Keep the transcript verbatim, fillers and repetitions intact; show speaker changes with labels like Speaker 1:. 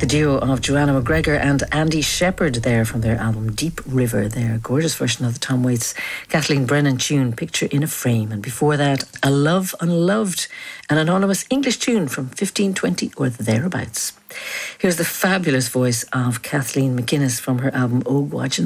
Speaker 1: The duo of Joanna McGregor and Andy Shepherd there from their album Deep River there. Gorgeous version of the Tom Waits, Kathleen Brennan tune, Picture in a Frame. And before that, A Love Unloved, an anonymous English tune from fifteen twenty or thereabouts. Here's the fabulous voice of Kathleen McInnes from her album O Gwajan.